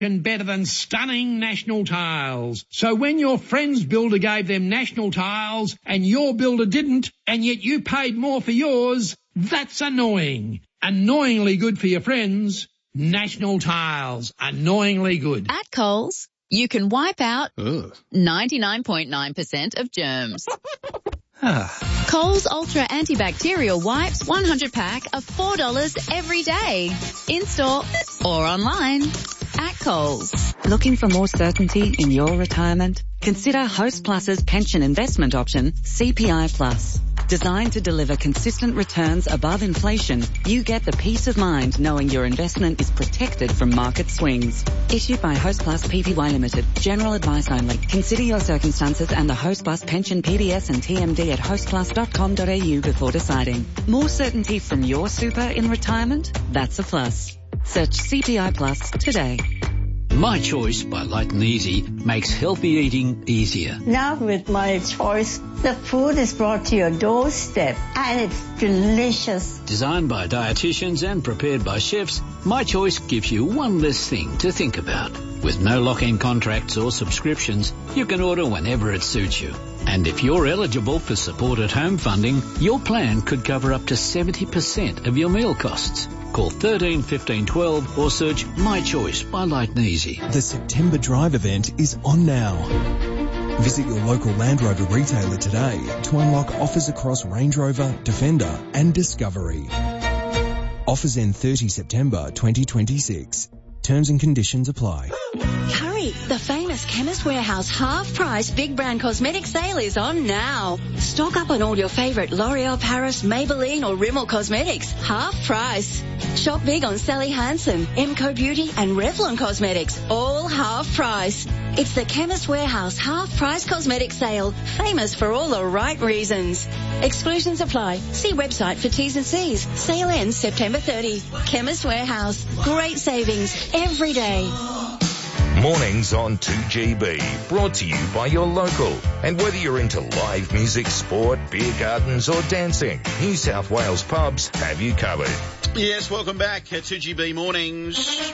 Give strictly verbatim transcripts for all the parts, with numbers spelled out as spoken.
and better than stunning National Tiles. So when your friend's builder gave them National Tiles and your builder didn't, and yet you paid more for yours, that's annoying. Annoyingly good for your friends. National Tiles. Annoyingly good. At Coles, you can wipe out ninety-nine point nine percent of germs. Coles Ultra Antibacterial Wipes one hundred pack are four dollars every day. In-store or online at Coles. Looking for more certainty in your retirement? Consider Hostplus's pension investment option, C P I Plus. Designed to deliver consistent returns above inflation, you get the peace of mind knowing your investment is protected from market swings. Issued by Hostplus Pty Limited. General advice only. Consider your circumstances and the Hostplus pension P D S and T M D at hostplus dot com dot a u before deciding. More certainty from your super in retirement? That's a plus. Search C P I Plus today. My Choice by Light and Easy makes healthy eating easier. Now with My Choice, the food is brought to your doorstep and it's delicious. Designed by dietitians and prepared by chefs, My Choice gives you one less thing to think about. With no lock-in contracts or subscriptions, you can order whenever it suits you. And if you're eligible for support at home funding, your plan could cover up to seventy percent of your meal costs. Call thirteen fifteen twelve or search My Choice by Light and Easy. The September Drive event is on now. Visit your local Land Rover retailer today to unlock offers across Range Rover, Defender and Discovery. Offers end thirtieth September twenty twenty-six. Terms and conditions apply. Hurry! The famous Chemist Warehouse half-price big brand cosmetic sale is on now. Stock up on all your favourite L'Oreal Paris, Maybelline or Rimmel cosmetics. Half price. Shop big on Sally Hansen, Emco Beauty and Revlon Cosmetics. All half price. It's the Chemist Warehouse half-price cosmetic sale. Famous for all the right reasons. Exclusions apply. See website for T's and C's. Sale ends September thirtieth. Chemist Warehouse. Great savings every day. Mornings on two G B, brought to you by your local. And whether you're into live music, sport, beer gardens or dancing, New South Wales pubs have you covered. Yes, welcome back at two G B Mornings.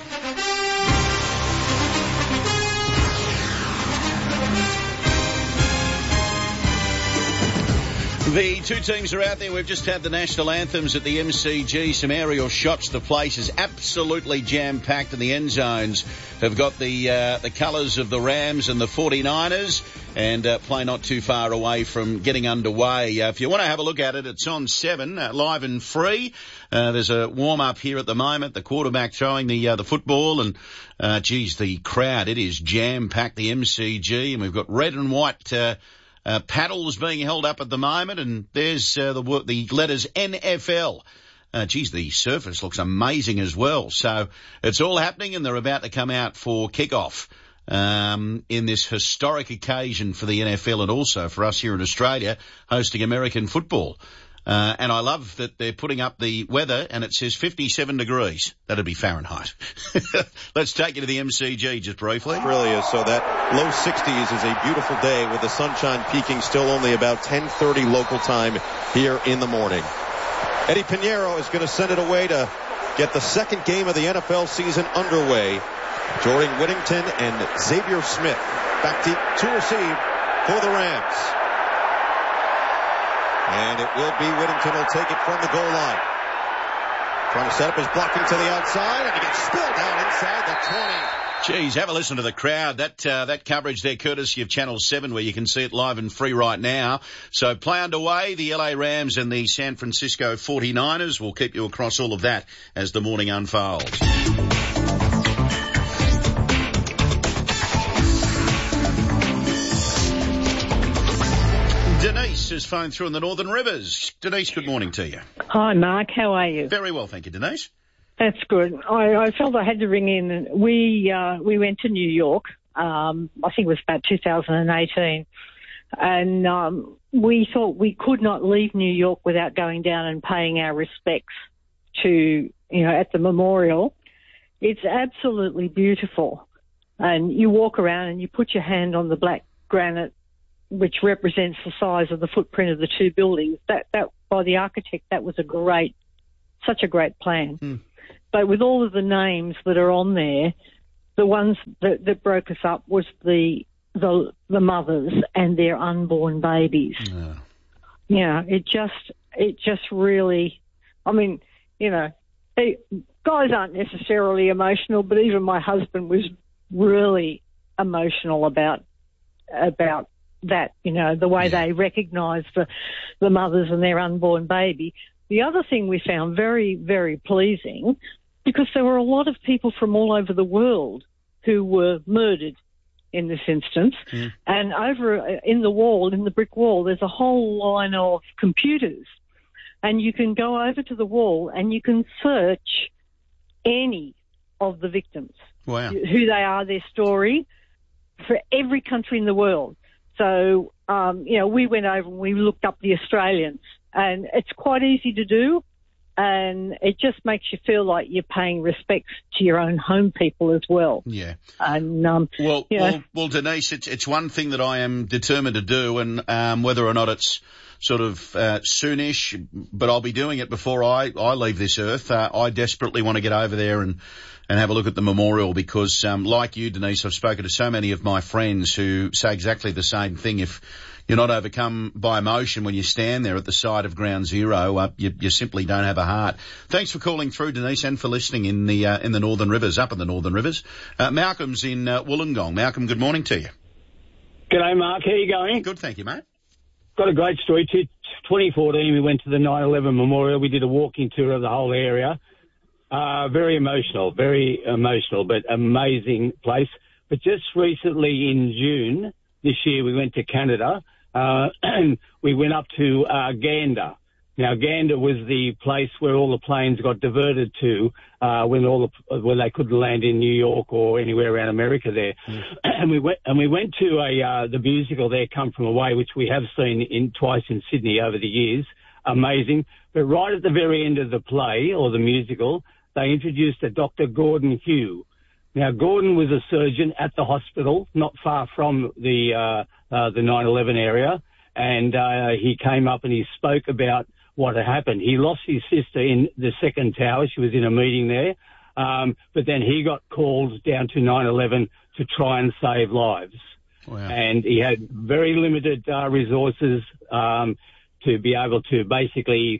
The two teams are out there. We've just had the national anthems at the M C G. Some aerial shots. The place is absolutely jam-packed, and the end zones have got the uh, the colours of the Rams and the forty-niners, and uh, play not too far away from getting underway. Uh, if you want to have a look at it, it's on seven, uh, live and free. Uh, there's a warm-up here at the moment. The quarterback throwing the uh, the football, and uh, geez, the crowd, it is jam-packed, the M C G, and we've got red and white uh Uh, paddles being held up at the moment, and there's uh, the the letters N F L. Uh, geez, the surface looks amazing as well. So it's all happening, and they're about to come out for kickoff um, in this historic occasion for the N F L and also for us here in Australia hosting American football. Uh, and I love that they're putting up the weather, and it says fifty-seven degrees. That'd be Fahrenheit. Let's take you to the M C G just briefly. It really is. So that low sixties is a beautiful day with the sunshine peaking still only about ten thirty local time here in the morning. Eddie Pinheiro is going to send it away to get the second game of the N F L season underway. Jordan Whittington and Xavier Smith back deep to receive for the Rams. And it will be Whittington who'll take it from the goal line. Trying to set up his blocking to the outside, and he gets spilled down inside the twenty. Geez, have a listen to the crowd. That uh, that coverage there, courtesy of Channel seven, where you can see it live and free right now. So play underway. The L A Rams and the San Francisco forty-niners. We'll keep you across all of that as the morning unfolds. Denise has phoned through in the Northern Rivers. Denise, good morning to you. Hi, Mark. How are you? Very well, thank you, Denise. That's good. I, I felt I had to ring in. We uh, we went to New York. Um, I think it was about two thousand eighteen, and um, we thought we could not leave New York without going down and paying our respects to, you know, at the memorial. It's absolutely beautiful, and you walk around and you put your hand on the black granite, which represents the size of the footprint of the two buildings. That that by the architect, that was a great, such a great plan. Mm. But with all of the names that are on there, the ones that, that broke us up was the the the mothers and their unborn babies. Yeah. Yeah, it just it just really, I mean, you know, it, guys aren't necessarily emotional, but even my husband was really emotional about about that, you know, the way Yeah. they recognised the, the mothers and their unborn baby. The other thing we found very, very pleasing, because there were a lot of people from all over the world who were murdered in this instance. Mm. And over in the wall, in the brick wall, there's a whole line of computers. And you can go over to the wall and you can search any of the victims, Wow. who they are, their story, for every country in the world. So, um, you know, we went over and we looked up the Australians, and it's quite easy to do, and it just makes you feel like you're paying respects to your own home people as well. Yeah. And, um, Well, you know, well, well, Denise, it's it's one thing that I am determined to do, and um, whether or not it's sort of uh, soonish, but I'll be doing it before I, I leave this earth. Uh, I desperately want to get over there and, and have a look at the memorial because, um, like you, Denise, I've spoken to so many of my friends who say exactly the same thing. If you're not overcome by emotion when you stand there at the side of Ground Zero, uh, you, you simply don't have a heart. Thanks for calling through, Denise, and for listening in the uh, in the Northern Rivers, up in the Northern Rivers. Uh, Malcolm's in uh, Wollongong. Malcolm, good morning to you. G'day, Mark. How you going? Good, thank you, mate. Got a great story too. twenty fourteen, we went to the nine eleven Memorial. We did a walking tour of the whole area. Uh, very emotional, very emotional, but amazing place. But just recently in June this year, we went to Canada, uh, and we went up to uh, Gander. Now, Gander was the place where all the planes got diverted to uh, when all the, when they couldn't land in New York or anywhere around America there. Mm. And we went and we went to a uh, the musical there, Come From Away, which we have seen in twice in Sydney over the years. Amazing. But right at the very end of the play or the musical, they introduced a Doctor Gordon Hugh. Now, Gordon was a surgeon at the hospital, not far from the uh, uh, the nine eleven area, and uh, he came up and he spoke about what had happened. He lost his sister in the second tower. She was in a meeting there. Um, but then he got called down to nine eleven to try and save lives. Wow. And he had very limited uh, resources um, to be able to basically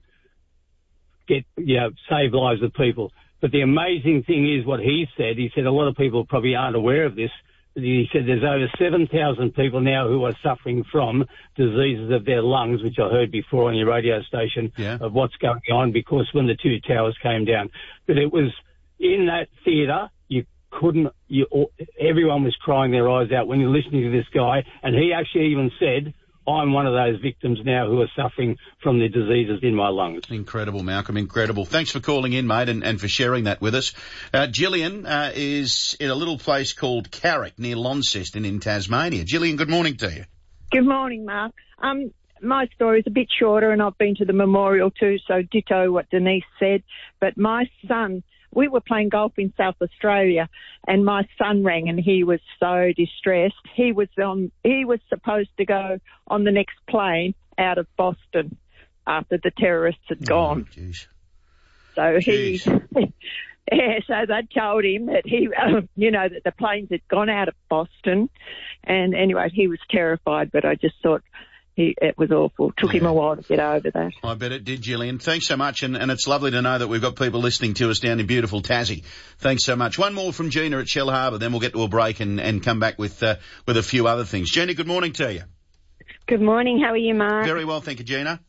get, you know, save lives of people. But the amazing thing is what he said. He said a lot of people probably aren't aware of this. He said there's over seven thousand people now who are suffering from diseases of their lungs, which I heard before on your radio station, yeah. of what's going on because when the two towers came down. But it was in that theatre, you couldn't, you, everyone was crying their eyes out when you're listening to this guy. And he actually even said, I'm one of those victims now who are suffering from the diseases in my lungs. Incredible, Malcolm, incredible. Thanks for calling in, mate, and, and for sharing that with us. Uh, Gillian uh, is in a little place called Carrick near Launceston in Tasmania. Gillian, good morning to you. Good morning, Mark. Um, my story's a bit shorter and I've been to the memorial too, so ditto what Denise said. But my son, we were playing golf in South Australia and my son rang and he was so distressed. He was on, he was supposed to go on the next plane out of Boston after the terrorists had gone. Oh, geez. So Jeez. he, yeah, so they told him that he, uh, you know, that the planes had gone out of Boston. And anyway, he was terrified, but I just thought, He, it was awful. Took yeah. him a while to get over that. I bet it did, Gillian. Thanks so much, and, and it's lovely to know that we've got people listening to us down in beautiful Tassie. Thanks so much. One more from Gina at Shell Harbour, then we'll get to a break and, and come back with uh, with a few other things. Gina, good morning to you. Good morning. How are you, Mark? Very well, thank you, Gina.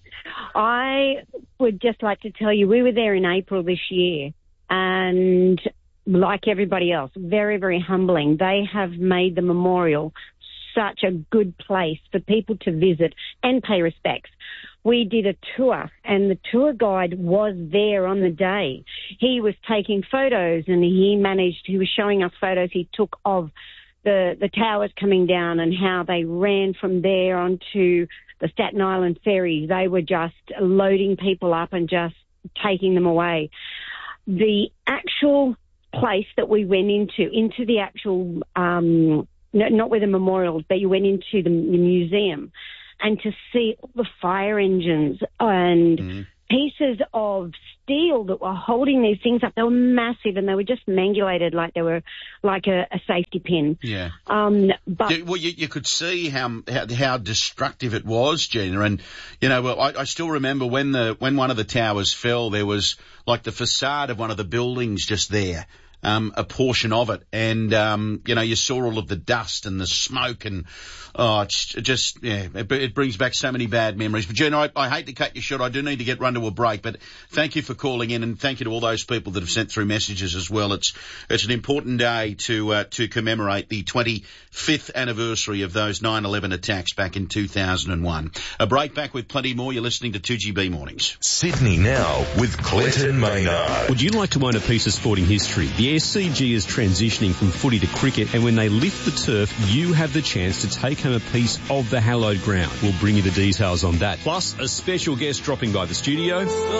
I would just like to tell you, we were there in April this year, and like everybody else, very, very humbling. They have made the memorial such a good place for people to visit and pay respects. We did a tour and the tour guide was there on the day. He was taking photos and he managed, he was showing us photos he took of the, the towers coming down and how they ran from there onto the Staten Island ferry. They were just loading people up and just taking them away. The actual place that we went into, into the actual, um, No, not where the memorial, but you went into the, the museum and to see all the fire engines and mm. pieces of steel that were holding these things up. They were massive and they were just mangulated like they were like a, a safety pin. Yeah. Um, but yeah, well, you, you could see how, how how destructive it was, Gina. And you know, well, I, I still remember when the when one of the towers fell, there was like the facade of one of the buildings just there. Um, a portion of it, and um, you know, you saw all of the dust and the smoke, and oh, it's just yeah, it, it brings back so many bad memories. But Gina, I, I hate to cut you short. I do need to get run to a break, but thank you for calling in, and thank you to all those people that have sent through messages as well. It's it's an important day to uh, to commemorate the twenty-fifth anniversary of those nine eleven attacks back in two thousand one. A break, back with plenty more. You're listening to two G B Mornings. Sydney Now with Clinton Maynard. Would you like to own a piece of sporting history? The S C G is transitioning from footy to cricket, and when they lift the turf, you have the chance to take home a piece of the hallowed ground. We'll bring you the details on that. Plus, a special guest dropping by the studio.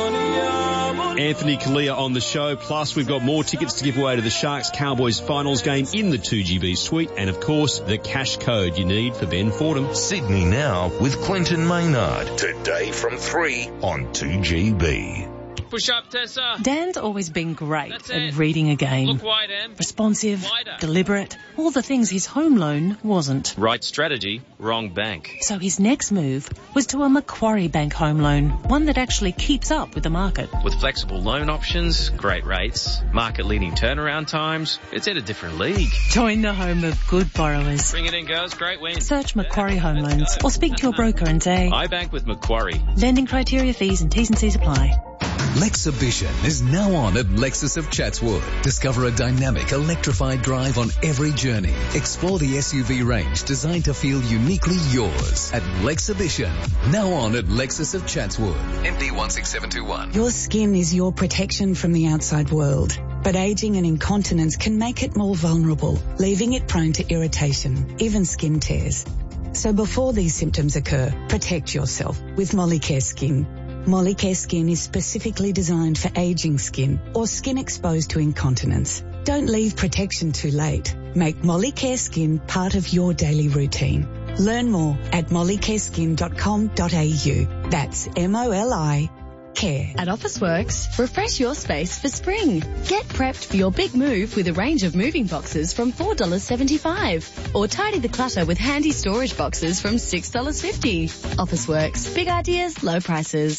Anthony Kalia on the show. Plus, we've got more tickets to give away to the Sharks-Cowboys finals game in the two G B suite. And, of course, the cash code you need for Ben Fordham. Sydney Now with Clinton Maynard. Today from three on two G B. Push up, Tessa. Dan's always been great at reading a game. Look wide, Em. Responsive, Wider. deliberate, all the things his home loan wasn't. Right strategy, wrong bank. So his next move was to a Macquarie Bank home loan, one that actually keeps up with the market. With flexible loan options, great rates, market-leading turnaround times, it's at a different league. Join the home of good borrowers. Bring it in, girls. Great win. Search Macquarie Home Loans or speak to your broker and say, I bank with Macquarie. Lending criteria, fees and T's and C's apply. Lexibition is now on at Lexus of Chatswood. Discover a dynamic, electrified drive on every journey. Explore the S U V range designed to feel uniquely yours at Lexibition. Now on at Lexus of Chatswood. M D one six seven two one. Your skin is your protection from the outside world, but aging and incontinence can make it more vulnerable, leaving it prone to irritation, even skin tears. So before these symptoms occur, protect yourself with Molicare Skin. Molicare Skin is specifically designed for aging skin or skin exposed to incontinence. Don't leave protection too late. Make Molicare Skin part of your daily routine. Learn more at molicare skin dot com dot a u. That's M O L I care. At Officeworks, refresh your space for spring. Get prepped for your big move with a range of moving boxes from four dollars seventy-five. Or tidy the clutter with handy storage boxes from six dollars fifty. Officeworks. Big ideas, low prices.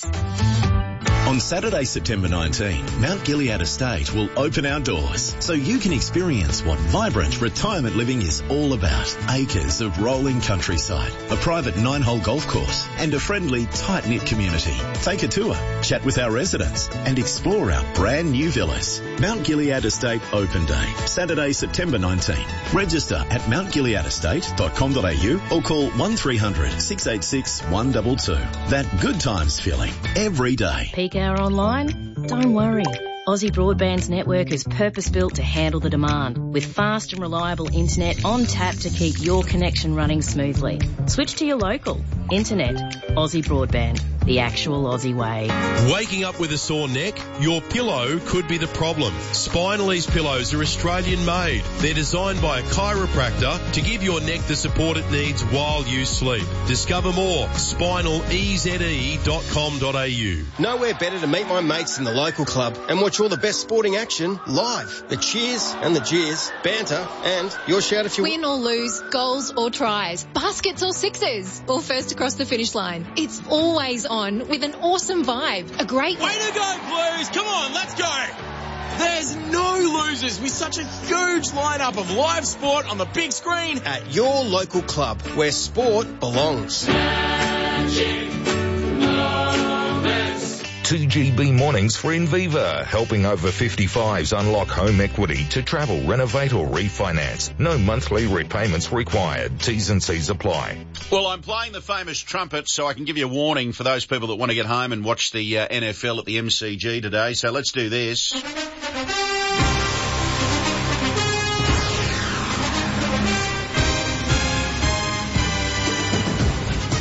On Saturday, September nineteenth, Mount Gilead Estate will open our doors so you can experience what vibrant retirement living is all about. Acres of rolling countryside, a private nine-hole golf course, and a friendly, tight-knit community. Take a tour, chat with our residents, and explore our brand new villas. Mount Gilead Estate Open Day, Saturday, September nineteenth. Register at mount gilead estate dot com dot a u or call one three hundred, six eight six, one two two. That good times feeling every day. Peak hour online? Don't worry. Aussie Broadband's network is purpose-built to handle the demand, with fast and reliable internet on tap to keep your connection running smoothly. Switch to your local. Internet. Aussie Broadband. The actual Aussie way. Waking up with a sore neck? Your pillow could be the problem. Spinalese pillows are Australian made. They're designed by a chiropractor to give your neck the support it needs while you sleep. Discover more. spinal eze dot com dot a u. Nowhere better to meet my mates in the local club and watch all the best sporting action live. The cheers and the jeers, banter, and your shout if you win or lose, goals or tries, baskets or sixes, or first across the finish line. It's always on with an awesome vibe. A great way to go, Blues! Come on, let's go! There's no losers with such a huge lineup of live sport on the big screen at your local club where sport belongs. two G B Mornings for Inviva, helping over fifty-fives unlock home equity to travel, renovate or refinance. No monthly repayments required. T's and C's apply. Well, I'm playing the famous trumpet, so I can give you a warning for those people that want to get home and watch the uh, N F L at the M C G today. So let's do this.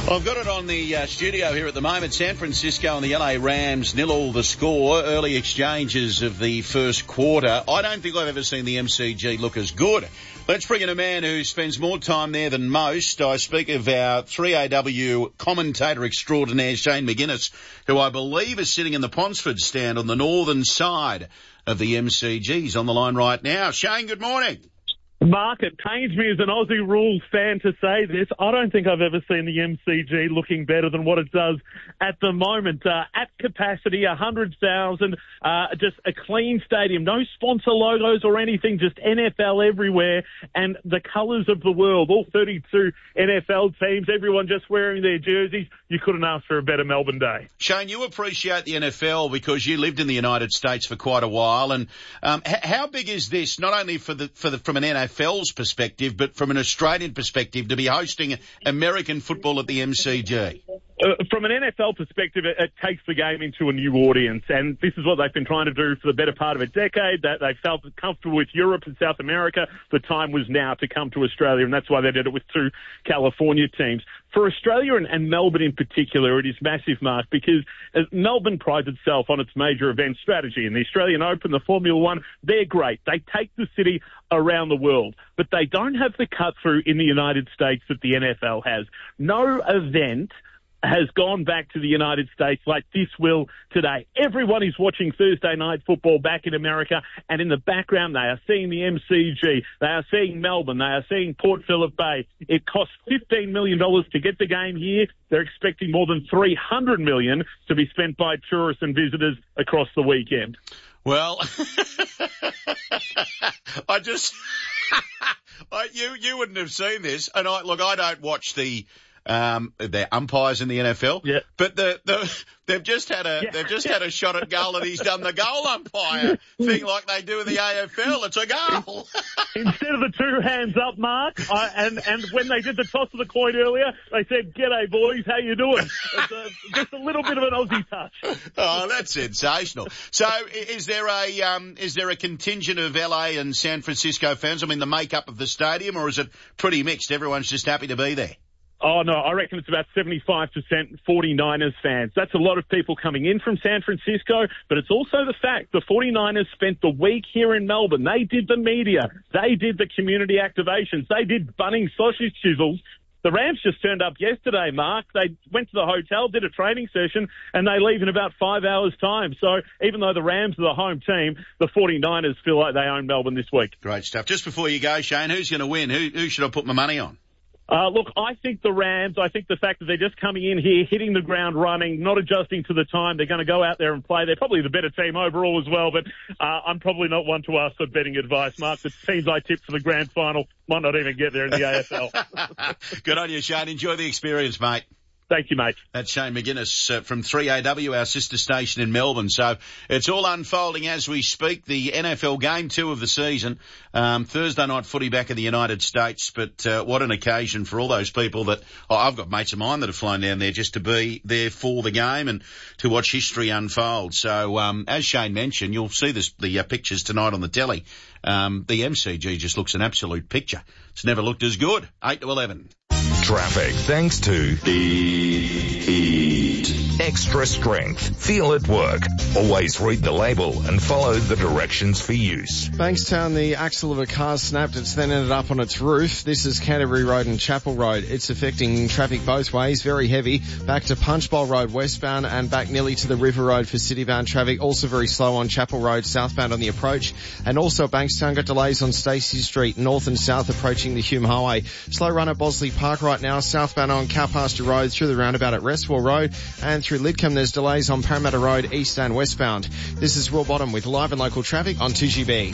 I've got it on the uh, studio here at the moment. San Francisco and the L A Rams nil all the score. Early exchanges of the first quarter. I don't think I've ever seen the M C G look as good. Let's bring in a man who spends more time there than most. I speak of our three A W commentator extraordinaire, Shane McGuinness, who I believe is sitting in the Ponsford stand on the northern side of the M C G. He's on the line right now. Shane, good morning. Mark, it pains me as an Aussie rules fan to say this. I don't think I've ever seen the M C G looking better than what it does at the moment. Uh, at capacity, one hundred thousand, uh, just a clean stadium, no sponsor logos or anything, just N F L everywhere, and the colours of the world, all thirty-two N F L teams, everyone just wearing their jerseys. You couldn't ask for a better Melbourne day. Shane, you appreciate the N F L because you lived in the United States for quite a while, and um, h- how big is this, not only for the, for the, from an N F L's perspective, but from an Australian perspective, to be hosting American football at the M C G? Uh, from an N F L perspective, it, it takes the game into a new audience, and this is what they've been trying to do for the better part of a decade. That they felt comfortable with Europe and South America. The time was now to come to Australia, and that's why they did it with two California teams. For Australia and, and Melbourne in particular, it is massive, Mark, because uh, Melbourne prides itself on its major event strategy. And the Australian Open, the Formula One, they're great. They take the city around the world, but they don't have the cut-through in the United States that the N F L has. No event has gone back to the United States like this will today. Everyone is watching Thursday night football back in America, and in the background they are seeing the M C G, they are seeing Melbourne, they are seeing Port Phillip Bay. It costs fifteen million dollars to get the game here. They're expecting more than three hundred million dollars to be spent by tourists and visitors across the weekend. Well, I just, I, you you wouldn't have seen this, and I look, I don't watch the. Um, they're umpires in the N F L, yeah. But the, the they've just had a yeah. they've just had a shot at goal, and he's done the goal umpire thing like they do in the A F L. It's a goal. Instead of the two hands up, Mark, I, and and when they did the toss of the coin earlier, they said, "G'day, boys, how you doing?" It's a, just a little bit of an Aussie touch. Oh, that's sensational. So, is there a um, is there a contingent of L A and San Francisco fans? I mean, the makeup of the stadium, or is it pretty mixed? Everyone's just happy to be there. Oh, no, I reckon it's about seventy-five percent forty-niners fans. That's a lot of people coming in from San Francisco, but it's also the fact the forty-niners spent the week here in Melbourne. They did the media. They did the community activations. They did Bunnings sausage chisels. The Rams just turned up yesterday, Mark. They went to the hotel, did a training session, and they leave in about five hours' time. So even though the Rams are the home team, the forty-niners feel like they own Melbourne this week. Great stuff. Just before you go, Shane, who's going to win? Who, who should I put my money on? Uh, look, I think the Rams, I think the fact that they're just coming in here, hitting the ground running, not adjusting to the time, they're going to go out there and play. They're probably the better team overall as well, but uh, I'm probably not one to ask for betting advice, Mark. The teams I tipped for the grand final might not even get there in the A F L. Good on you, Shane. Enjoy the experience, mate. Thank you, mate. That's Shane McGuinness uh, from three A W, our sister station in Melbourne. So it's all unfolding as we speak. The N F L game two of the season, um, Thursday night footy back in the United States. But uh, what an occasion for all those people that oh, I've got mates of mine that have flown down there just to be there for the game and to watch history unfold. So um, as Shane mentioned, you'll see this, the uh, pictures tonight on the telly. Um, the M C G just looks an absolute picture. It's never looked as good. eight to eleven. Traffic thanks to Eat Extra Strength. Feel it work. Always read the label and follow the directions for use. Bankstown, the axle of a car snapped. It's then ended up on its roof. This is Canterbury Road and Chapel Road. It's affecting traffic both ways, very heavy. Back to Punchbowl Road westbound and back nearly to the River Road for citybound traffic. Also very slow on Chapel Road southbound on the approach. And also Bankstown got delays on Stacey Street north and south approaching the Hume Highway. Slow run at Bosley Park right now, southbound on Cowpasture Road through the roundabout at Restwell Road, and through Lidcombe there's delays on Parramatta Road east and westbound. This is Will Bottom with live and local traffic on two G B.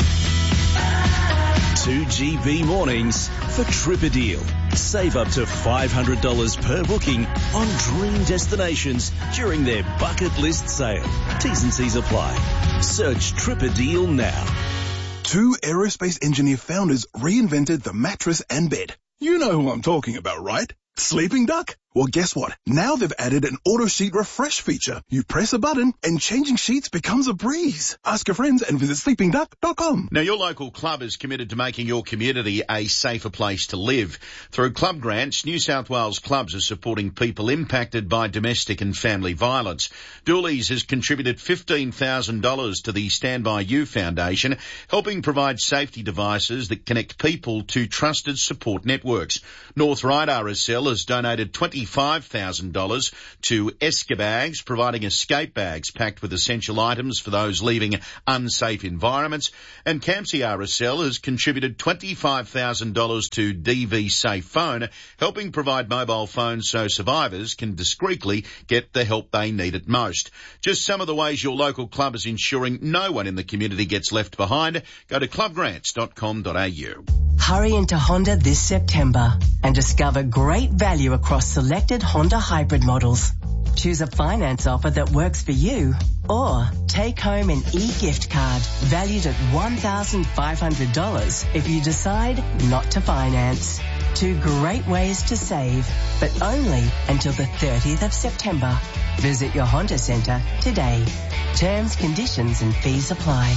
two G B mornings for Tripadeal. Save up to five hundred dollars per booking on dream destinations during their bucket list sale. T's and C's apply. Search Tripadeal now. Two aerospace engineer founders reinvented the mattress and bed. You know who I'm talking about, right? Sleeping Duck. Well, guess what? Now they've added an auto sheet refresh feature. You press a button and changing sheets becomes a breeze. Ask your friends and visit sleeping duck dot com. Now, your local club is committed to making your community a safer place to live. Through club grants, New South Wales clubs are supporting people impacted by domestic and family violence. Dooley's has contributed fifteen thousand dollars to the Stand By You Foundation, helping provide safety devices that connect people to trusted support networks. North Ryde R S L has donated twenty-five thousand dollars to Esker Bags, providing escape bags packed with essential items for those leaving unsafe environments. And Campsie R S L has contributed twenty-five thousand dollars to D V Safe Phone, helping provide mobile phones so survivors can discreetly get the help they need at most. Just some of the ways your local club is ensuring no one in the community gets left behind. Go to club grants dot com dot a u. Hurry into Honda this September and discover great value across selected Honda hybrid models. Choose a finance offer that works for you, or take home an e-gift card valued at one thousand five hundred dollars if you decide not to finance. Two great ways to save, but only until the thirtieth of September. Visit your Honda Centre today. Terms, conditions and fees apply.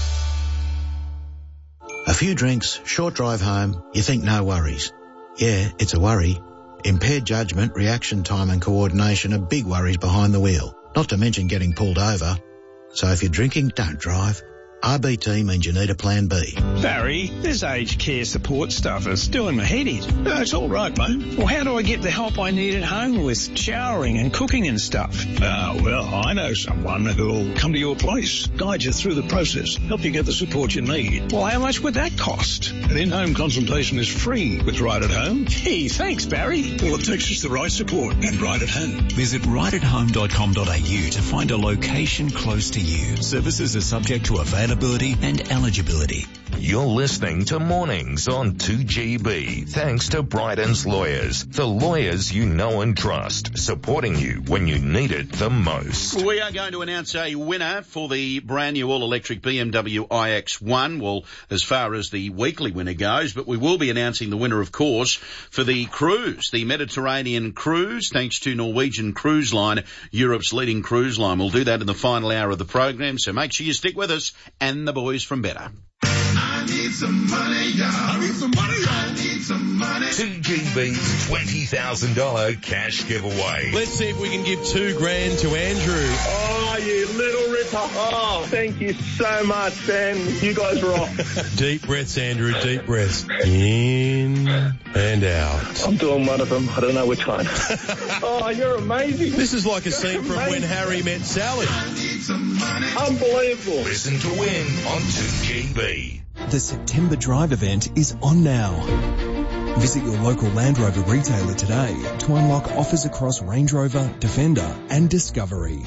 A few drinks, short drive home, you think no worries. Yeah, it's a worry. Impaired judgment, reaction time and coordination are big worries behind the wheel, not to mention getting pulled over. So if you're drinking, don't drive. R B T means you need a plan B. Barry, this aged care support stuff is doing my head in. No, it's all right, mate. Well, how do I get the help I need at home with showering and cooking and stuff? Ah, uh, well, I know someone who'll come to your place, guide you through the process, help you get the support you need. Well, how much would that cost? An in-home consultation is free with Right at Home. Gee, thanks, Barry. Well, it takes us the right support and Right at Home. Visit right at home dot com dot a u to find a location close to you. Services are subject to availability and eligibility. You're listening to Mornings on two G B, thanks to Bryden's Lawyers, the lawyers you know and trust, supporting you when you need it the most. We are going to announce a winner for the brand new all-electric B M W i X one, well, as far as the weekly winner goes, but we will be announcing the winner, of course, for the cruise, the Mediterranean cruise, thanks to Norwegian Cruise Line, Europe's leading cruise line. We'll do that in the final hour of the program, so make sure you stick with us and the boys from Better. I need some money, y'all. I need some money, y'all. I need some money. two G B's twenty thousand dollars cash giveaway. Let's see if we can give two grand to Andrew. Oh, you little ripper. Oh, thank you so much, Ben. You guys rock. Deep breaths, Andrew, deep breaths. In and out. I'm doing one of them. I don't know which one. Oh, you're amazing. This is like a scene You're from amazing. When Harry Met Sally. I need some money. Unbelievable. Listen to win on two G B. The September Drive event is on now. Visit your local Land Rover retailer today to unlock offers across Range Rover, Defender and Discovery.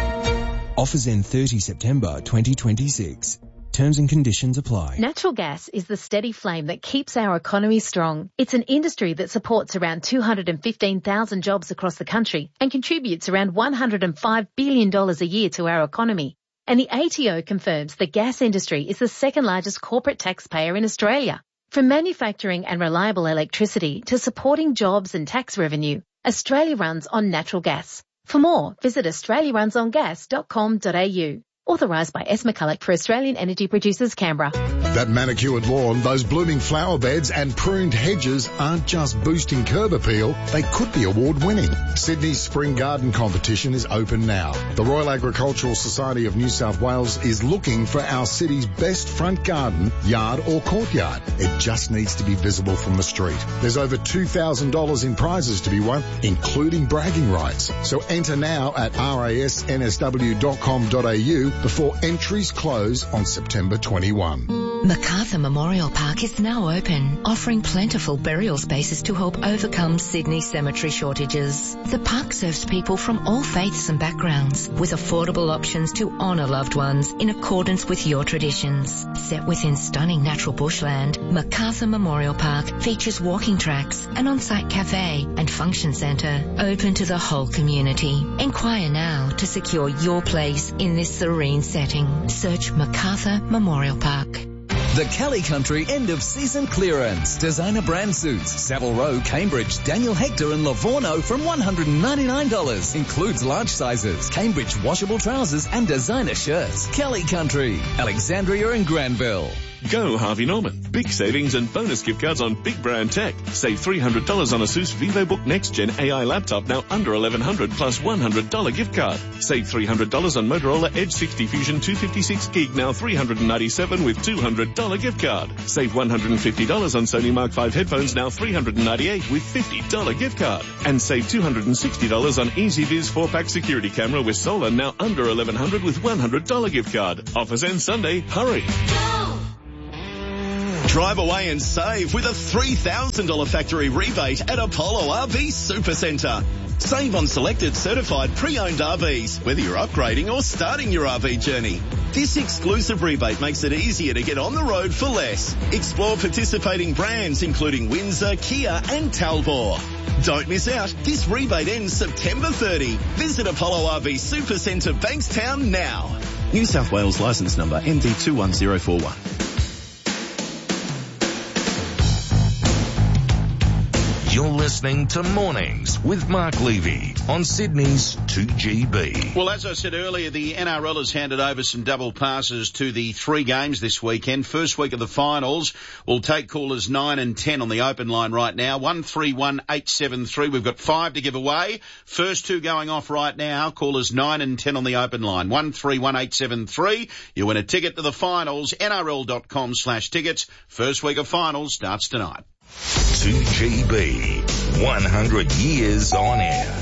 Offers end thirtieth September twenty twenty-six. Terms and conditions apply. Natural gas is the steady flame that keeps our economy strong. It's an industry that supports around two hundred fifteen thousand jobs across the country and contributes around one hundred five billion dollars a year to our economy. And the A T O confirms the gas industry is the second largest corporate taxpayer in Australia. From manufacturing and reliable electricity to supporting jobs and tax revenue, Australia runs on natural gas. For more, visit australia runs on gas dot com dot a u. Authorised by S. McCulloch for Australian Energy Producers, Canberra. That manicured lawn, those blooming flower beds and pruned hedges aren't just boosting curb appeal, they could be award-winning. Sydney's Spring Garden Competition is open now. The Royal Agricultural Society of New South Wales is looking for our city's best front garden, yard or courtyard. It just needs to be visible from the street. There's over two thousand dollars in prizes to be won, including bragging rights. So enter now at r a s n s w dot com dot a u before entries close on September twenty-first. Macarthur Memorial Park is now open, offering plentiful burial spaces to help overcome Sydney cemetery shortages. The park serves people from all faiths and backgrounds, with affordable options to honour loved ones in accordance with your traditions. Set within stunning natural bushland, Macarthur Memorial Park features walking tracks, an on-site cafe and function centre open to the whole community. Inquire now to secure your place in this serene setting. Search Macarthur Memorial Park. The Kelly Country end of season clearance. Designer brand suits. Savile Row, Cambridge, Daniel Hector and Livorno from one hundred ninety-nine dollars. Includes large sizes, Cambridge washable trousers and designer shirts. Kelly Country, Alexandria and Granville. Go Harvey Norman. Big savings and bonus gift cards on big brand tech. Save three hundred dollars on Asus VivoBook Next Gen A I laptop, now under eleven hundred dollars plus one hundred dollars gift card. Save three hundred dollars on Motorola Edge sixty Fusion two fifty-six gig, now three hundred ninety-seven dollars with two hundred dollars gift card. Save one hundred fifty dollars on Sony Mark five headphones, now three hundred ninety-eight dollars with fifty dollars gift card. And save two hundred sixty dollars on EasyViz four pack security camera with solar, now under eleven hundred dollars with one hundred dollars gift card. Offers end Sunday. Hurry. Go! Drive away and save with a three thousand dollars factory rebate at Apollo R V Supercentre. Save on selected certified pre-owned R Vs, whether you're upgrading or starting your R V journey. This exclusive rebate makes it easier to get on the road for less. Explore participating brands including Windsor, Kia and Talbot. Don't miss out. This rebate ends September thirtieth. Visit Apollo R V Supercentre Bankstown now. New South Wales licence number M D two one zero four one. You're listening to Mornings with Mark Levy on Sydney's two G B. Well, as I said earlier, the N R L has handed over some double passes to the three games this weekend. First week of the finals. We'll take callers nine and ten on the open line right now. one three one eight seven three. We've got five to give away. First two going off right now. Callers nine and ten on the open line. one three one eight seven three. You win a ticket to the finals. N R L dot com slash tickets. First week of finals starts tonight. two G B, one hundred years on air.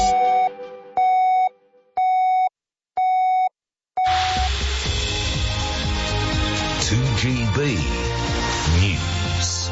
two G B News.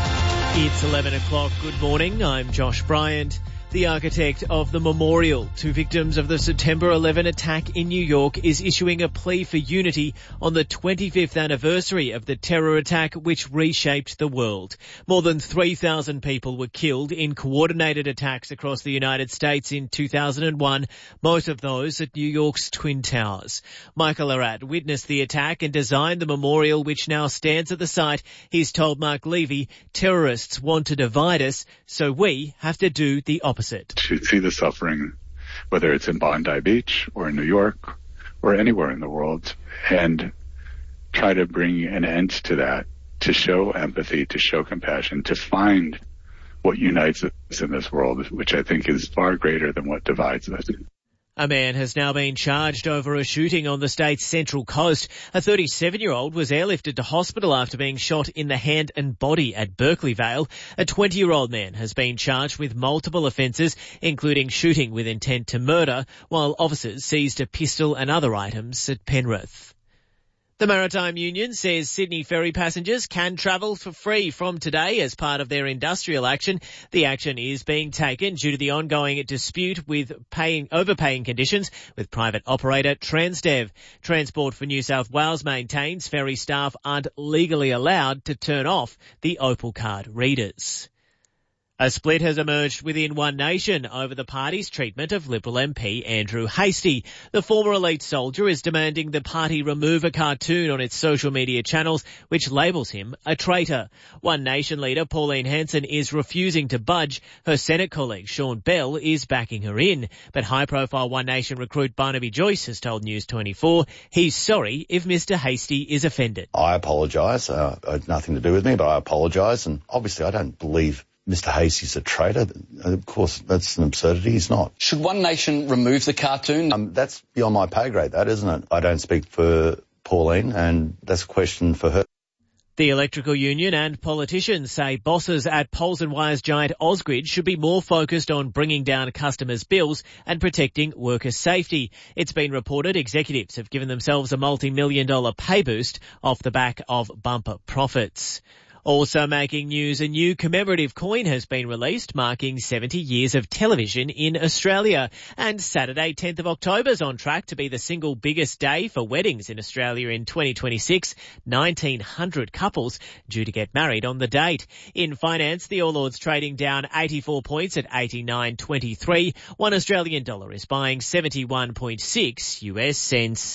It's eleven o'clock. Good morning. I'm Josh Bryant. The architect of the memorial to victims of the September eleventh attack in New York is issuing a plea for unity on the twenty-fifth anniversary of the terror attack which reshaped the world. More than three thousand people were killed in coordinated attacks across the United States in two thousand one, most of those at New York's Twin Towers. Michael Arad witnessed the attack and designed the memorial which now stands at the site. He's told Mark Levy, terrorists want to divide us, so we have to do the opposite. To see the suffering, whether it's in Bondi Beach or in New York or anywhere in the world, and try to bring an end to that, to show empathy, to show compassion, to find what unites us in this world, which I think is far greater than what divides us. A man has now been charged over a shooting on the state's central coast. A thirty-seven-year-old was airlifted to hospital after being shot in the hand and body at Berkeley Vale. A twenty-year-old man has been charged with multiple offences, including shooting with intent to murder, while officers seized a pistol and other items at Penrith. The Maritime Union says Sydney ferry passengers can travel for free from today as part of their industrial action. The action is being taken due to the ongoing dispute with paying overpaying conditions with private operator Transdev. Transport for New South Wales maintains ferry staff aren't legally allowed to turn off the Opal card readers. A split has emerged within One Nation over the party's treatment of Liberal M P Andrew Hastie. The former elite soldier is demanding the party remove a cartoon on its social media channels which labels him a traitor. One Nation leader Pauline Hanson is refusing to budge. Her Senate colleague Sean Bell is backing her in. But high-profile One Nation recruit Barnaby Joyce has told News twenty-four he's sorry if Mr Hastie is offended. I apologise. Uh, it had nothing to do with me, but I apologise. And obviously I don't believe Mister Hastie's a traitor. Of course, that's an absurdity. He's not. Should One Nation remove the cartoon? Um, that's beyond my pay grade, that, isn't it? I don't speak for Pauline, and that's a question for her. The Electrical Union and politicians say bosses at poles and wires giant Ausgrid should be more focused on bringing down customers' bills and protecting worker safety. It's been reported executives have given themselves a multi-million dollar pay boost off the back of bumper profits. Also making news, a new commemorative coin has been released marking seventy years of television in Australia. And Saturday, tenth of October is on track to be the single biggest day for weddings in Australia in twenty twenty-six. nineteen hundred couples due to get married on the date. In finance, the All Ords trading down eighty-four points at eighty-nine twenty-three. One Australian dollar is buying seventy-one point six U S cents.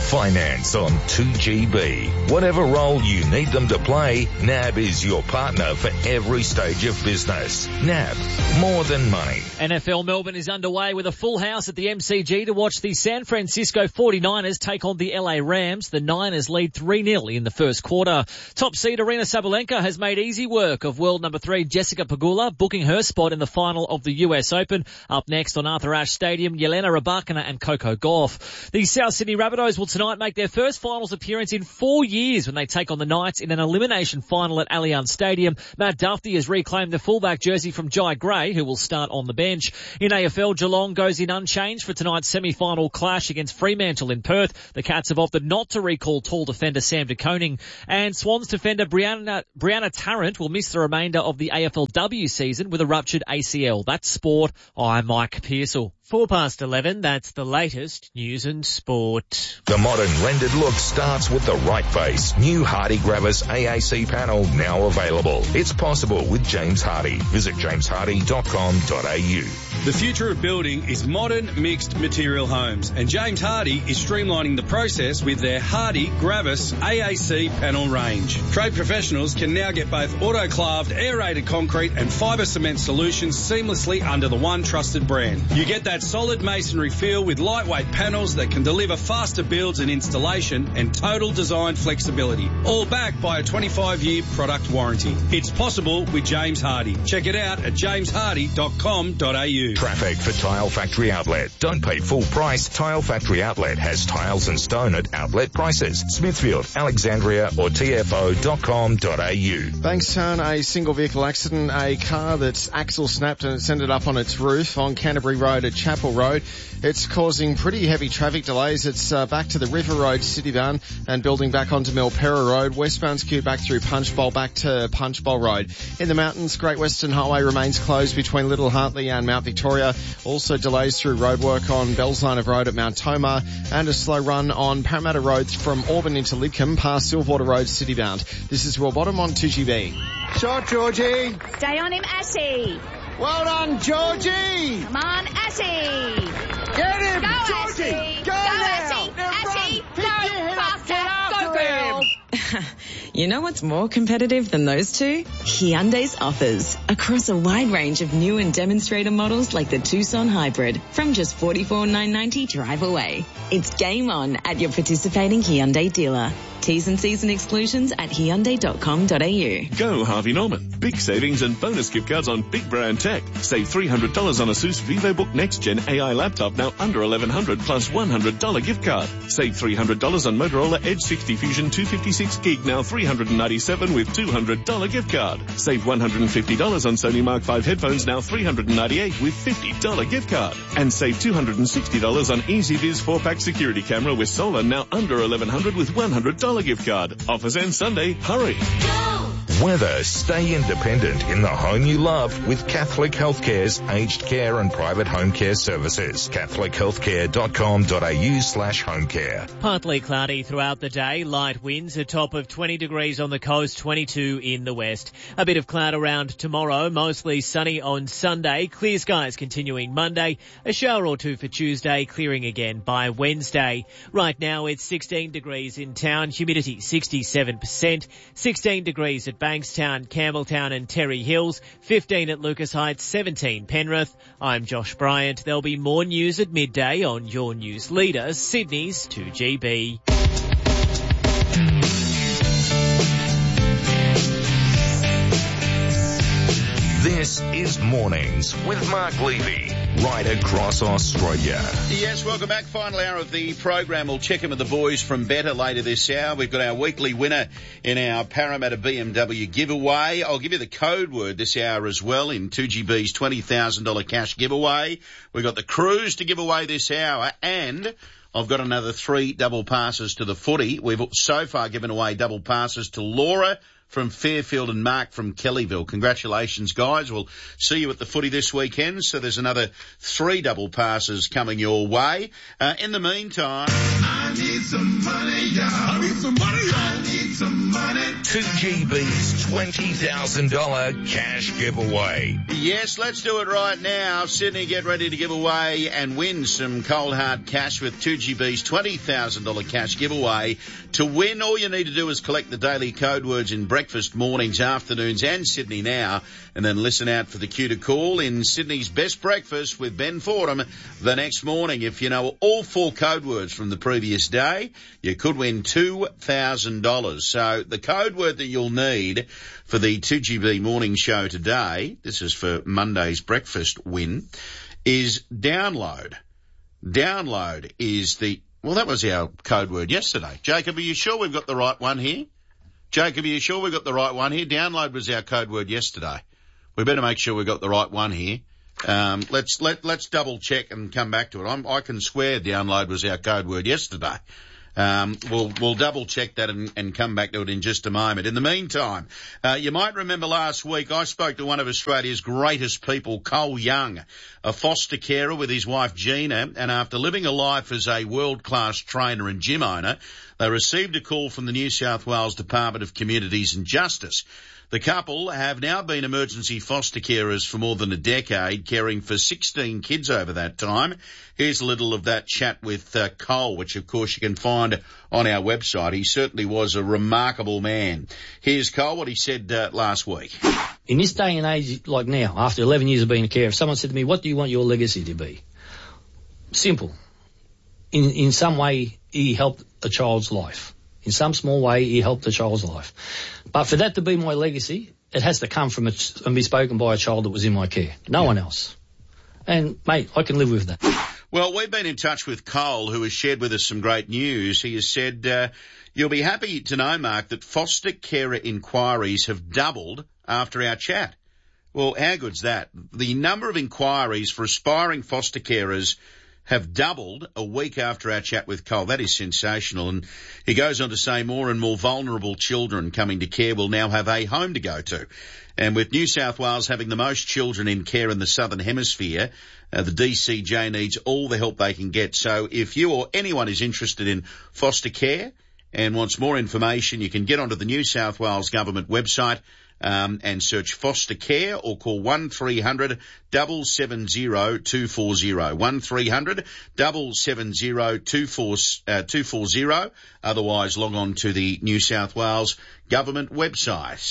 Finance on two G B. Whatever role you need them to play, N A B is your partner for every stage of business. N A B, more than money. N F L Melbourne is underway with a full house at the M C G to watch the San Francisco forty-niners take on the L A Rams. The Niners lead three nil in the first quarter. Top seed Arina Sabalenka has made easy work of world number three Jessica Pegula, booking her spot in the final of the U S Open. Up next on Arthur Ashe Stadium, Yelena Rybakina and Coco Gauff. The South Sydney Rabbitohs will tonight make their first finals appearance in four years when they take on the Knights in an elimination final at Allianz Stadium. Matt Duffy has reclaimed the fullback jersey from Jai Gray, who will start on the bench. In A F L, Geelong goes in unchanged for tonight's semi-final clash against Fremantle in Perth. The Cats have opted not to recall tall defender Sam de Koning. And Swans defender Brianna, Brianna Tarrant will miss the remainder of the A F L W season with a ruptured A C L. That's sport. I'm Mike Pearsall. Four past eleven, that's the latest news and sport. The modern rendered look starts with the right face. New Hardy Gravis A A C panel now available. It's possible with James Hardy. Visit james hardy dot com dot a u. The future of building is modern mixed material homes, and James Hardy is streamlining the process with their Hardy Gravis A A C panel range. Trade professionals can now get both autoclaved, aerated concrete and fibre cement solutions seamlessly under the one trusted brand. You get that solid masonry feel with lightweight panels that can deliver faster builds and installation and total design flexibility, all backed by a twenty-five year product warranty. It's possible with James Hardy. Check it out at james hardy dot com dot a u. Traffic for Tile Factory Outlet. Don't pay full price. Tile Factory Outlet has tiles and stone at outlet prices. Smithfield, Alexandria or t f o dot com dot a u. Bankstown, a single vehicle accident. A car that's axle snapped and it's ended up on its roof on Canterbury Road at Chapel Road. It's causing pretty heavy traffic delays. It's uh, back to the River Road Citybound and building back onto Milpera Road. Westbound's queued back through Punchbowl back to Punchbowl Road. In the mountains, Great Western Highway remains closed between Little Hartley and Mount Victoria. Also delays through roadwork on Bells Line of Road at Mount Tomah and a slow run on Parramatta Road from Auburn into Lidcombe past Silverwater Road Citybound. This is Will Bottom on two G B. Shot, Georgie. Stay on him, Ashy. Well done, Georgie. Come on, Ashy. Get him, Go, Georgie. Ashy. Go, Go now. Ashy. Ashy. Pick Go your head up. faster. Get after Go, girl. You know what's more competitive than those two? Hyundai's offers. Across a wide range of new and demonstrator models like the Tucson Hybrid from just forty-four thousand nine hundred ninety dollars drive away. It's game on at your participating Hyundai dealer. T's and C's and exclusions at hyundai dot com dot a u. Go Harvey Norman. Big savings and bonus gift cards on big brand tech. Save three hundred dollars on Asus VivoBook Next Gen A I laptop now under eleven hundred dollars plus one hundred dollars gift card. Save three hundred dollars on Motorola Edge sixty Fusion two fifty-six gig now three hundred ninety-seven dollars with two hundred dollars gift card. Save one hundred fifty dollars on Sony Mark five headphones now three hundred ninety-eight dollars with fifty dollars gift card. And save two hundred sixty dollars on EasyViz four pack security camera with solar now under eleven hundred dollars with one hundred dollars gift card. Offers end Sunday. Hurry. Weather. Stay independent in the home you love with Catholic Healthcare's aged care and private home care services. catholic healthcare dot com dot a u slash home care. Partly cloudy throughout the day. Light winds, a top of twenty degrees on the coast, twenty-two in the west. A bit of cloud around tomorrow, mostly sunny on Sunday. Clear skies continuing Monday. A shower or two for Tuesday, clearing again by Wednesday. Right now it's sixteen degrees in town, humidity sixty-seven percent. sixteen degrees at Bankstown, Campbelltown and Terry Hills, fifteen at Lucas Heights, seventeen Penrith. I'm Josh Bryant. There'll be more news at midday on your news leader, Sydney's two G B. This is Mornings with Mark Levy, right across Australia. Yes, welcome back. Final hour of the program. We'll check in with the boys from Better later this hour. We've got our weekly winner in our Parramatta B M W giveaway. I'll give you the code word this hour as well in two G B's twenty thousand dollars cash giveaway. We've got the cruise to give away this hour, and I've got another three double passes to the footy. We've so far given away double passes to Laura from Fairfield and Mark from Kellyville. Congratulations, guys. We'll see you at the footy this weekend. So there's another three double passes coming your way. Uh, in the meantime... I need some money, y'all. I need some money, y'all. I need some money. two G B's twenty thousand dollars cash giveaway. Yes, let's do it right now. Sydney, get ready to give away and win some cold hard cash with two G B's twenty thousand dollars cash giveaway. To win, all you need to do is collect the daily code words in breakfast, mornings, afternoons and Sydney Now, and then listen out for the cue to call in Sydney's Best Breakfast with Ben Fordham the next morning. If you know all four code words from the previous day, you could win two thousand dollars. So the code word that you'll need for the two G B morning show today, this is for Monday's breakfast win, is download. Download is the, well, that was our code word yesterday. Jacob, are you sure we've got the right one here? Jacob, are you sure we've got the right one here? Download was our code word yesterday. We better make sure we've got the right one here. Um, let's, let, let's double check and come back to it. I'm, I can swear download was our code word yesterday. Um, we'll, we'll double check that and, and come back to it in just a moment. In the meantime, uh, you might remember last week I spoke to one of Australia's greatest people, Cole Young, a foster carer with his wife Gina, and after living a life as a world-class trainer and gym owner, they received a call from the New South Wales Department of Communities and Justice. The couple have now been emergency foster carers for more than a decade, caring for sixteen kids over that time. Here's a little of that chat with uh, Cole, which of course you can find on our website. He certainly was a remarkable man. Here's Cole, what he said uh, last week. In this day and age, like now, after eleven years of being a carer, if someone said to me, what do you want your legacy to be? Simple. In, in some way, he helped a child's life. In some small way, he helped a child's life. But for that to be my legacy, it has to come from a, and be spoken by a child that was in my care. No yeah. one else. And, mate, I can live with that. Well, we've been in touch with Cole, who has shared with us some great news. He has said, uh, you'll be happy to know, Mark, that foster carer inquiries have doubled after our chat. Well, how good's that? The number of inquiries for aspiring foster carers have doubled a week after our chat with Cole. That is sensational. And he goes on to say more and more vulnerable children coming to care will now have a home to go to. And with New South Wales having the most children in care in the Southern Hemisphere, uh, the D C J needs all the help they can get. So if you or anyone is interested in foster care and wants more information, you can get onto the New South Wales Government website Um, and search foster care or call one three hundred, seven seven zero, two four zero. one three hundred, seven seven zero, two four zero. Otherwise, log on to the New South Wales Government website.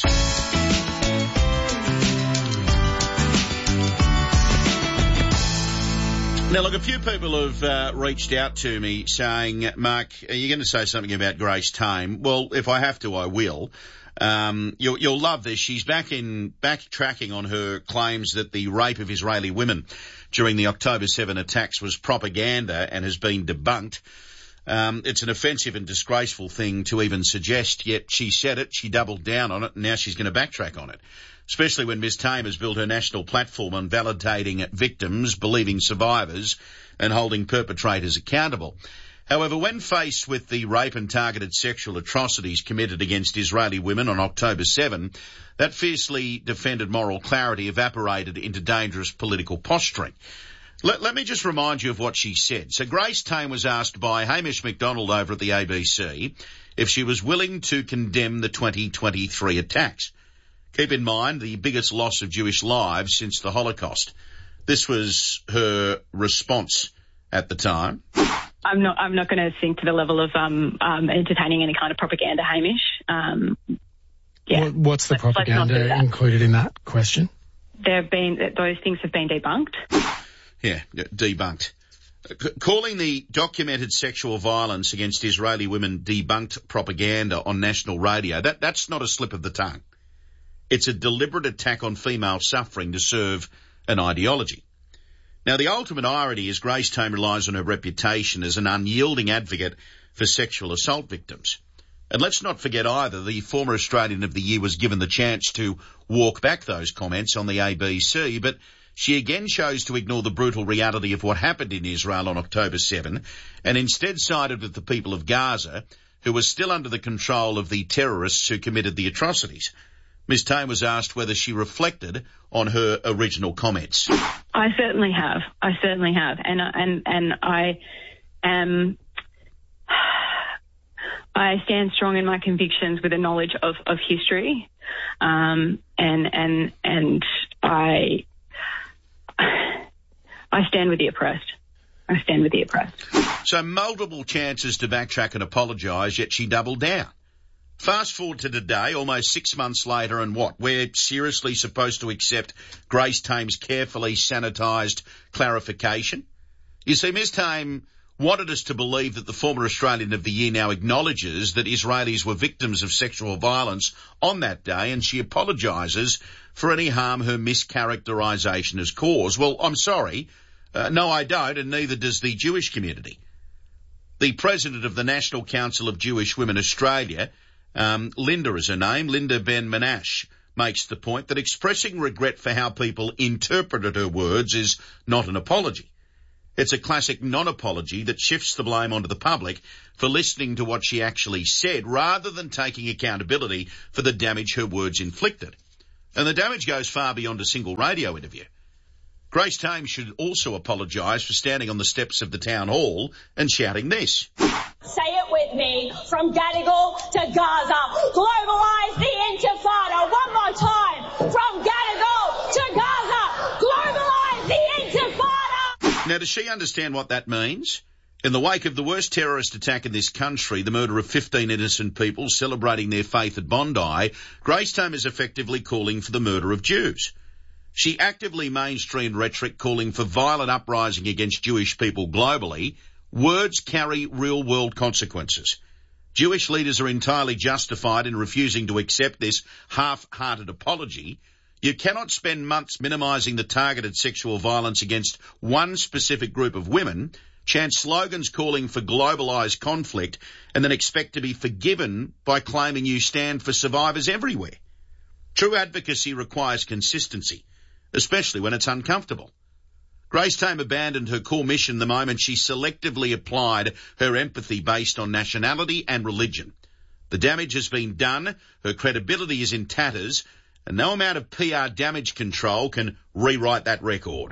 Now, look, a few people have uh, reached out to me saying, Mark, are you going to say something about Grace Tame? Well, if I have to, I will. Um, you'll, you'll love this. She's back in, backtracking on her claims that the rape of Israeli women during the October seventh attacks was propaganda and has been debunked. Um, it's an offensive and disgraceful thing to even suggest, yet she said it, she doubled down on it, and now she's going to backtrack on it. Especially when Miz Tame has built her national platform on validating victims, believing survivors, and holding perpetrators accountable. However, when faced with the rape and targeted sexual atrocities committed against Israeli women on October seventh, that fiercely defended moral clarity evaporated into dangerous political posturing. Let, let me just remind you of what she said. So Grace Tame was asked by Hamish MacDonald over at the A B C if she was willing to condemn the twenty twenty-three attacks. Keep in mind the biggest loss of Jewish lives since the Holocaust. This was her response at the time. I'm not. I'm not going to sink to the level of um, um, entertaining any kind of propaganda, Hamish. Um, yeah. What, what's the let's, propaganda let's included in that question? There have been those things have been debunked. Yeah, debunked. C- calling the documented sexual violence against Israeli women debunked propaganda on national radio. That that's not a slip of the tongue. It's a deliberate attack on female suffering to serve an ideology. Now, the ultimate irony is Grace Tame relies on her reputation as an unyielding advocate for sexual assault victims. And let's not forget either, the former Australian of the Year was given the chance to walk back those comments on the A B C, but she again chose to ignore the brutal reality of what happened in Israel on October seventh and instead sided with the people of Gaza who was still under the control of the terrorists who committed the atrocities. Miz Tame was asked whether she reflected on her original comments. I certainly have. I certainly have. And, and, and I am, I stand strong in my convictions with a knowledge of, of history. Um, and, and, and I, I stand with the oppressed. I stand with the oppressed. So multiple chances to backtrack and apologise, yet she doubled down. Fast forward to today, almost six months later, and what? We're seriously supposed to accept Grace Tame's carefully sanitised clarification? You see, Miz Tame wanted us to believe that the former Australian of the Year now acknowledges that Israelis were victims of sexual violence on that day, and she apologises for any harm her mischaracterisation has caused. Well, I'm sorry. Uh, no, I don't, and neither does the Jewish community. The president of the National Council of Jewish Women Australia, um, Linda is her name, Linda Ben Menash, makes the point that expressing regret for how people interpreted her words is not an apology. It's a classic non-apology that shifts the blame onto the public for listening to what she actually said rather than taking accountability for the damage her words inflicted. And the damage goes far beyond a single radio interview. Grace Tame should also apologise for standing on the steps of the town hall and shouting this. Say it with me. From Gadigal to Gaza. Globalise the Intifada. One more time. From Gadigal to Gaza. Globalise the Intifada. Now, does she understand what that means? In the wake of the worst terrorist attack in this country, the murder of fifteen innocent people celebrating their faith at Bondi, Grace Tame is effectively calling for the murder of Jews. She actively mainstreamed rhetoric calling for violent uprising against Jewish people globally. Words carry real-world consequences. Jewish leaders are entirely justified in refusing to accept this half-hearted apology. You cannot spend months minimising the targeted sexual violence against one specific group of women, chant slogans calling for globalised conflict, and then expect to be forgiven by claiming you stand for survivors everywhere. True advocacy requires consistency, especially when it's uncomfortable. Grace Tame abandoned her core mission the moment she selectively applied her empathy based on nationality and religion. The damage has been done, her credibility is in tatters, and no amount of P R damage control can rewrite that record.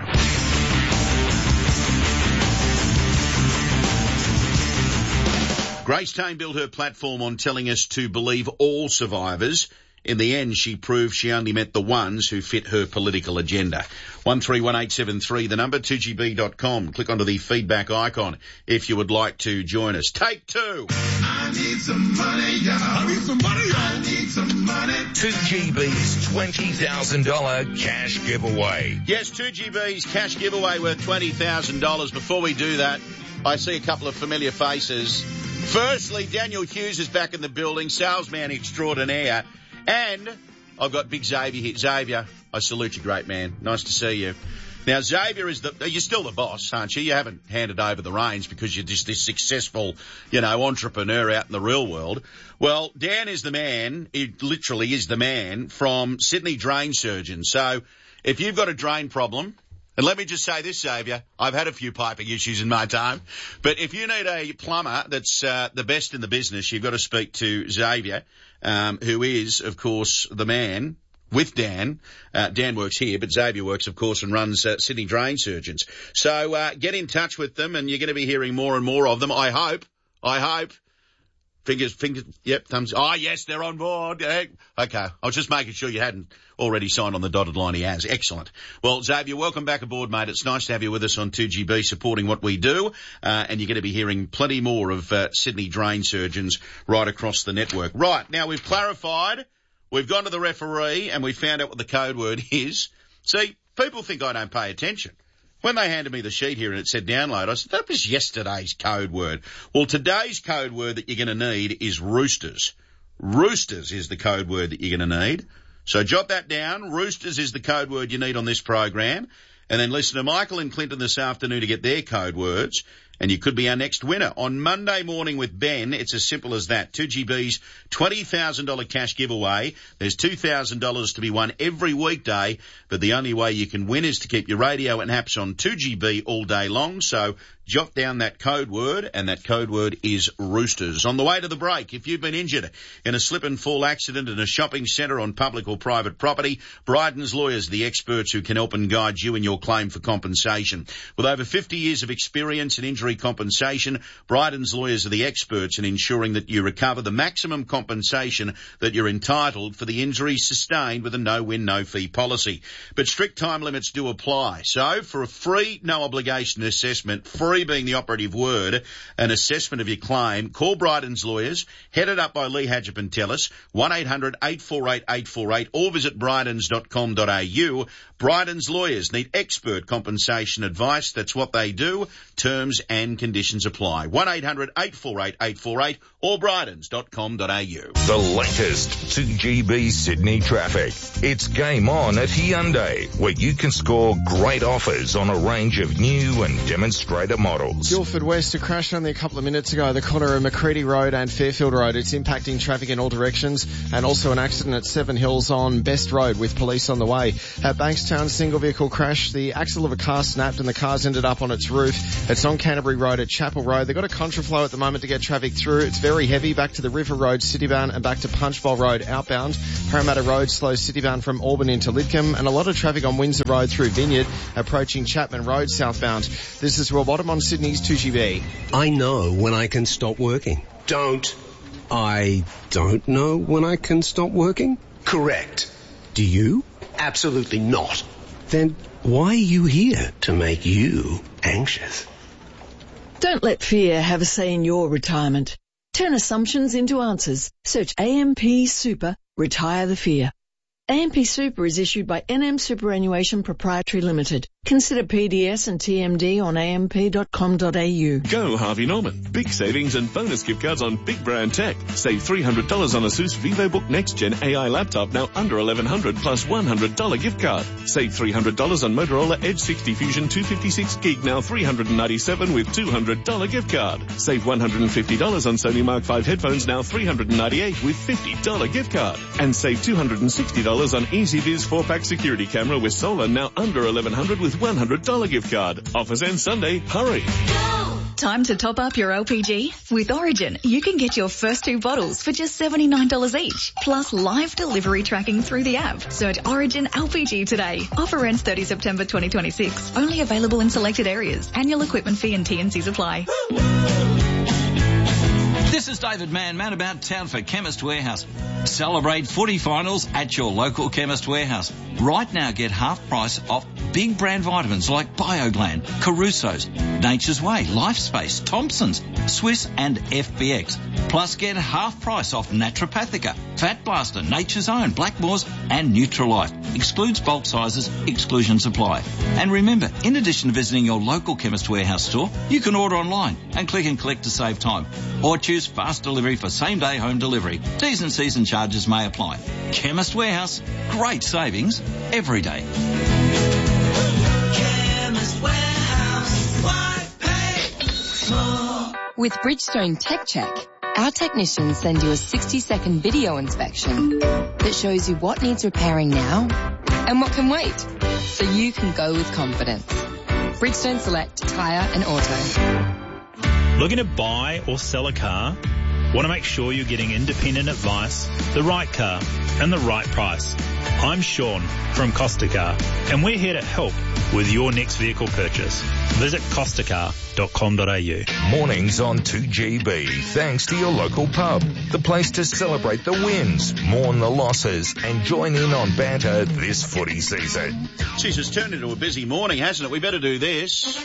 Grace Tame built her platform on telling us to believe all survivors. In the end, she proved she only meant the ones who fit her political agenda. one three one eight seven three, the number, two G B dot com. Click onto the feedback icon if you would like to join us. Take two. I need some money, y'all. I need some money, y'all. I need some money. two G B's twenty thousand dollars cash giveaway. Yes, two G B's cash giveaway worth twenty thousand dollars. Before we do that, I see a couple of familiar faces. Firstly, Daniel Hughes is back in the building, salesman extraordinaire. And I've got big Xavier here. Xavier, I salute you, great man. Nice to see you. Now, Xavier is the, you're still the boss, aren't you? You haven't handed over the reins because you're just this successful, you know, entrepreneur out in the real world. Well, Dan is the man, he literally is the man from Sydney Drain Surgeons. So if you've got a drain problem, and let me just say this, Xavier, I've had a few piping issues in my time, but if you need a plumber that's uh, the best in the business, you've got to speak to Xavier. Um, who is, of course, the man with Dan. Uh, Dan works here, but Xavier works, of course, and runs uh, Sydney Drain Surgeons. So uh, get in touch with them, and you're going to be hearing more and more of them. I hope. I hope. Fingers, fingers, yep, thumbs. Oh, yes, they're on board. Okay, I was just making sure you hadn't already signed on the dotted line. He has. Excellent. Well, Xavier, welcome back aboard, mate. It's nice to have you with us on two G B supporting what we do, uh, and you're going to be hearing plenty more of uh, Sydney Drain Surgeons right across the network. Right, now we've clarified, we've gone to the referee, and we found out what the code word is. See, people think I don't pay attention. When they handed me the sheet here and it said download, I said, that was yesterday's code word. Well, today's code word that you're going to need is roosters. Roosters is the code word that you're going to need. So jot that down. Roosters is the code word you need on this program. And then listen to Michael and Clinton this afternoon to get their code words. and you could be our next winner. On Monday morning with Ben, it's as simple as that. two G B's twenty thousand dollars cash giveaway. There's two thousand dollars to be won every weekday, but the only way you can win is to keep your radio and apps on two G B all day long. So jot down that code word, and that code word is Roosters. On the way to the break, if you've been injured in a slip and fall accident in a shopping centre on public or private property, Bryden's Lawyers are the experts who can help and guide you in your claim for compensation. With over fifty years of experience in injury compensation, Bryden's Lawyers are the experts in ensuring that you recover the maximum compensation that you're entitled for the injuries sustained with a no-win, no-fee policy. But strict time limits do apply. So for a free, no-obligation assessment, free being the operative word, an assessment of your claim, call Bryden's Lawyers, headed up by Lee Hadjipantelis, one eight hundred eight four eight eight four eight, or visit brydens dot com dot a u. Bryden's Lawyers need expert compensation advice. That's what they do. Terms and conditions apply. one eight hundred eight four eight eight four eight or brydens dot com dot a u. The latest two G B Sydney traffic. It's Game On at Hyundai, where you can score great offers on a range of new and demonstrator models. Guildford West, a crash only a couple of minutes ago, the corner of McCready Road and Fairfield Road. It's impacting traffic in all directions, and also an accident at Seven Hills on Best Road with police on the way. At Bankstown, single vehicle crash. The axle of a car snapped and the car's ended up on its roof. It's on Canterbury Road at Chapel Road. They've got a contraflow at the moment to get traffic through. It's very heavy back to the River Road citybound and back to Punchbowl Road outbound. Parramatta Road slows citybound from Auburn into Lidcombe, and a lot of traffic on Windsor Road through Vineyard approaching Chapman Road southbound. This is Rob Bottom on Sydney's two G B. I know when I can stop working. Don't. I don't know when I can stop working? Correct. Do you? Absolutely not. Then why are you here to make you anxious? Don't let fear have a say in your retirement. Turn assumptions into answers. Search A M P Super, Retire the Fear. A M P Super is issued by N M Superannuation Proprietary Limited. Consider P D S and T M D on a m p dot com dot a u. Go Harvey Norman. Big savings and bonus gift cards on big brand tech. Save three hundred dollars on ASUS VivoBook Next Gen A I laptop, now under eleven hundred dollars plus one hundred dollars gift card. Save three hundred dollars on Motorola Edge sixty Fusion two fifty-six gig, now three hundred ninety-seven dollars with two hundred dollars gift card. Save one hundred fifty dollars on Sony Mark five headphones, now three hundred ninety-eight dollars with fifty dollars gift card. And save two hundred sixty dollars on EasyViz four pack security camera with solar, now under eleven hundred dollars with one hundred dollars gift card. Offers end Sunday. Hurry. Time to top up your L P G? With Origin, you can get your first two bottles for just seventy-nine dollars each, plus live delivery tracking through the app. Search Origin L P G today. Offer ends thirtieth September twenty twenty-six. Only available in selected areas. Annual equipment fee and T and Cs apply. This is David Mann, man about town for Chemist Warehouse. Celebrate footy finals at your local Chemist Warehouse. Right now, get half price off big brand vitamins like BioGland, Caruso's, Nature's Way, LifeSpace, Thompson's, Swiss and F B X. Plus get half price off Naturopathica, Fat Blaster, Nature's Own, Blackmores and Nutralife. Excludes bulk sizes, exclusions apply. And remember, in addition to visiting your local Chemist Warehouse store, you can order online and click and collect to save time. Or choose fast delivery for same day home delivery. T's and C's and charges may apply. Chemist Warehouse, great savings every day. Chemist Warehouse, why pay more? With Bridgestone Tech Check, our technicians send you a sixty second video inspection that shows you what needs repairing now and what can wait, so you can go with confidence. Bridgestone Select Tyre and Auto. Looking to buy or sell a car? Want to make sure you're getting independent advice, the right car, and the right price. I'm Sean from Costa Car, and we're here to help with your next vehicle purchase. Visit costa car dot com dot a u. Mornings on two G B, thanks to your local pub. The place to celebrate the wins, mourn the losses, and join in on banter this footy season. Jeez, it's turned into a busy morning, hasn't it? We better do this.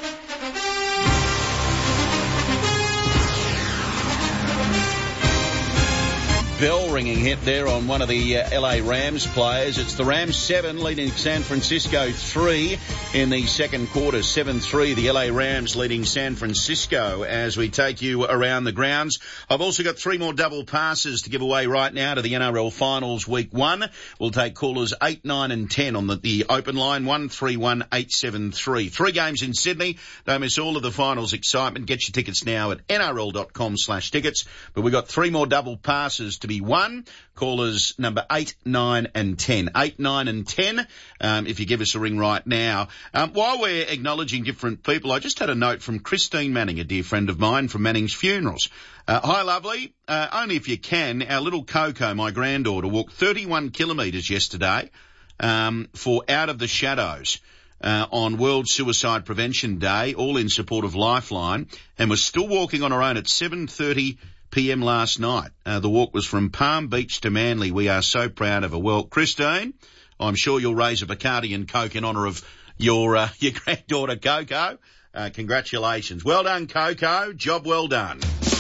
bell ringing hit there on one of the uh, L A Rams players. It's the Rams seven leading San Francisco three in the second quarter. seven three, the L A Rams leading San Francisco as we take you around the grounds. I've also got three more double passes to give away right now to the N R L Finals Week one. We'll take callers eight, nine and ten on the, the open line, one three one eight seven three. Three games in Sydney. Don't miss all of the finals excitement. Get your tickets now at N R L dot com slash tickets. But we've got three more double passes to be won. Callers number eight, nine and ten. eight, nine and ten, um, if you give us a ring right now. Um, while we're acknowledging different people, I just had a note from Christine Manning, a dear friend of mine from Manning's Funerals. Uh, hi, lovely. Uh, only if you can, our little Coco, my granddaughter, walked thirty-one kilometres yesterday um, for Out of the Shadows uh, on World Suicide Prevention Day, all in support of Lifeline, and was still walking on her own at seven thirty p.m. last night. Uh, the walk was from Palm Beach to Manly. We are so proud of her. Well, Christine, I'm sure you'll raise a Bacardi and Coke in honour of your uh, your granddaughter Coco. Uh, congratulations. Well done, Coco. Job well done.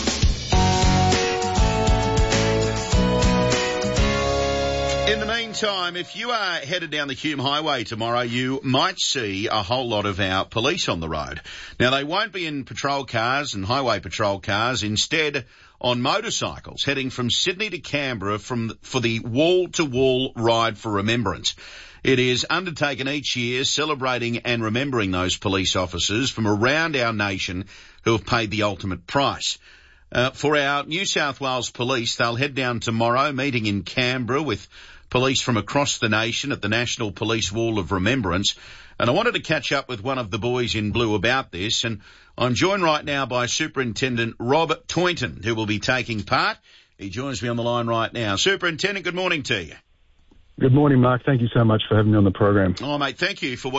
In the meantime, if you are headed down the Hume Highway tomorrow, you might see a whole lot of our police on the road. Now, they won't be in patrol cars and highway patrol cars. Instead, on motorcycles, heading from Sydney to Canberra from for the wall-to-wall ride for remembrance. It is undertaken each year celebrating and remembering those police officers from around our nation who have paid the ultimate price. Uh, for our New South Wales police, they'll head down tomorrow, meeting in Canberra with police from across the nation at the National Police Wall of Remembrance. And I wanted to catch up with one of the boys in blue about this, and I'm joined right now by Superintendent Rob Toynton, who will be taking part. He joins me on the line right now. Superintendent, good morning to you. Good morning, Mark. Thank you so much for having me on the program. Oh, mate, thank you for what